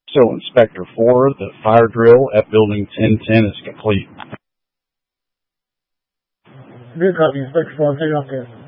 So, Inspector 4, the fire drill at Building 1010 is complete. Good copy, Inspector 4. Take it off there.